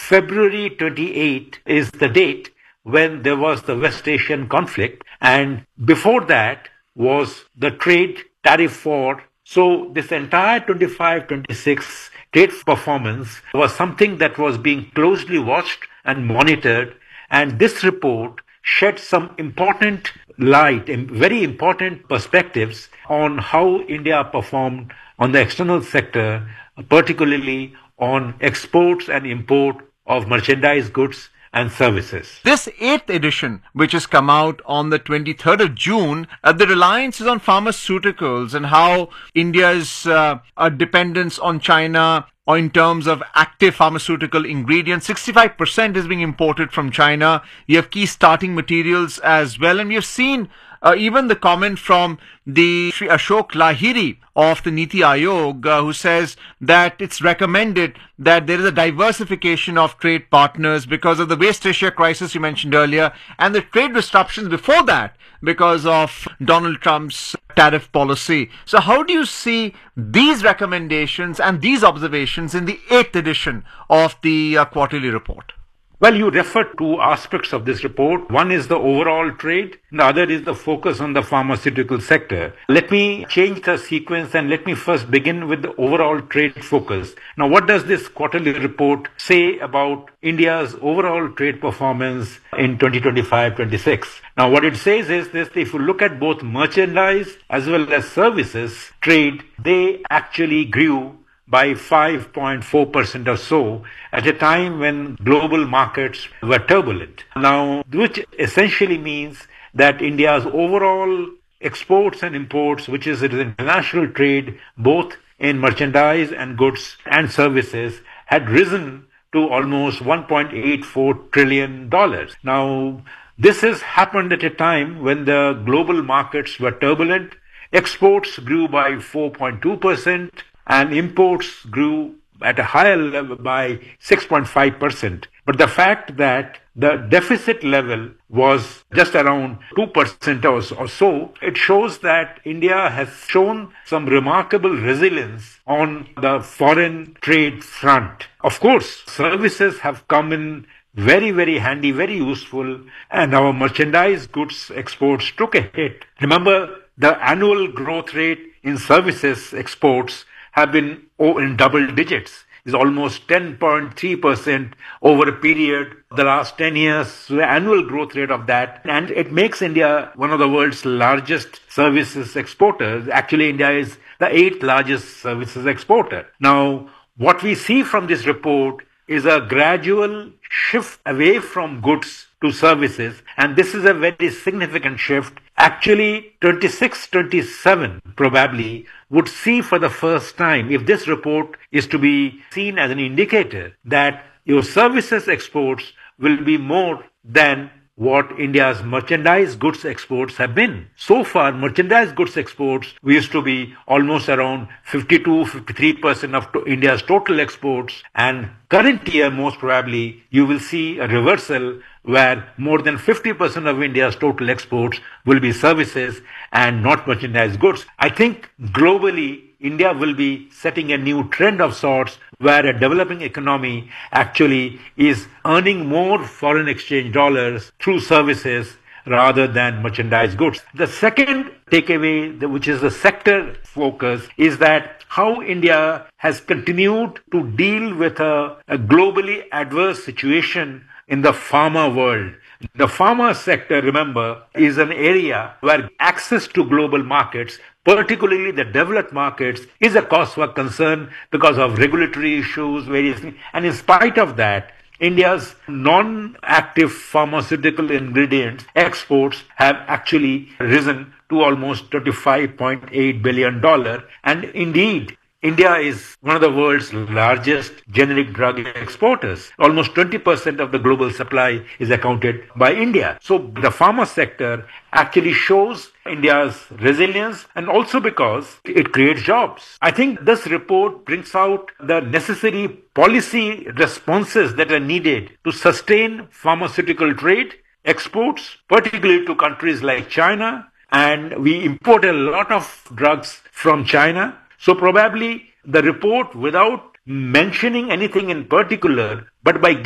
February 28 is the date when there was the West Asian conflict, and before that was the trade tariff war. So this entire 25-26 trade performance was something that was being closely watched and monitored, and this report shed some important light and very important perspectives on how India performed on the external sector, particularly on exports and import of merchandise goods and services. This 8th edition, which has come out on the 23rd of June, the reliance is on pharmaceuticals and how India's dependence on China or in terms of active pharmaceutical ingredients. 65% is being imported from China. You have key starting materials as well. And we have seen even the comment from the Sri Ashok Lahiri of the Niti Aayog, who says that it's recommended that there is a diversification of trade partners because of the West Asia crisis you mentioned earlier and the trade disruptions before that because of Donald Trump's tariff policy. So how do you see these recommendations and these observations in the 8th edition of the quarterly report? Well, you referred to aspects of this report. One is the overall trade, and the other is the focus on the pharmaceutical sector. Let me change the sequence and let me first begin with the overall trade focus. Now, what does this quarterly report say about India's overall trade performance in 2025-26? Now, what it says is this: if you look at both merchandise as well as services trade, they actually grew by 5.4% or so at a time when global markets were turbulent. Now, which essentially means that India's overall exports and imports, which is its international trade, both in merchandise and goods and services, had risen to almost $1.84 trillion. Now, this has happened at a time when the global markets were turbulent. Exports grew by 4.2%. and imports grew at a higher level by 6.5%. But the fact that the deficit level was just around 2% or so, it shows that India has shown some remarkable resilience on the foreign trade front. Of course, services have come in very, very handy, very useful, and our merchandise goods exports took a hit. Remember, the annual growth rate in services exports have been in double digits. It's almost 10.3% over a period the last 10 years. So the annual growth rate of that. And it makes India one of the world's largest services exporters. Actually, India is the 8th largest services exporter. Now, what we see from this report is a gradual shift away from goods to services, and this is a very significant shift. Actually, 26-27 probably would see for the first time, if this report is to be seen as an indicator, that your services exports will be more than what India's merchandise goods exports have been. So far, merchandise goods exports used to be almost around 52-53% of India's total exports, and current year, most probably, you will see a reversal where more than 50% of India's total exports will be services and not merchandise goods. I think globally, India will be setting a new trend of sorts where a developing economy actually is earning more foreign exchange dollars through services rather than merchandise goods. The second takeaway, which is the sector focus, is that how India has continued to deal with a globally adverse situation in the pharma world. The pharma sector, remember, is an area where access to global markets, particularly the developed markets, is a cause for concern because of regulatory issues, various things. And in spite of that, India's non-active pharmaceutical ingredients exports have actually risen to almost $25.8 billion. And indeed, India is one of the world's largest generic drug exporters. Almost 20% of the global supply is accounted by India. So the pharma sector actually shows India's resilience, and also because it creates jobs. I think this report brings out the necessary policy responses that are needed to sustain pharmaceutical trade, exports, particularly to countries like China, and we import a lot of drugs from China. So probably the report, without mentioning anything in particular, but by